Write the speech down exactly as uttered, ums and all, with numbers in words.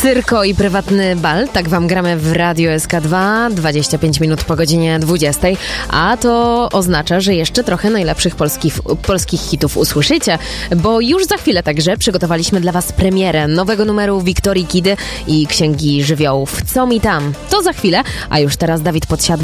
Cyrko i prywatny bal, tak wam gramy w Radio S K dwa, dwadzieścia pięć minut po godzinie dwudziestej, a to oznacza, że jeszcze trochę najlepszych polskich, polskich hitów usłyszycie, bo już za chwilę także przygotowaliśmy dla was premierę nowego numeru Wiktorii Kidy i Księgi Żywiołów. Co mi tam? To za chwilę, a już teraz Dawid Podsiadły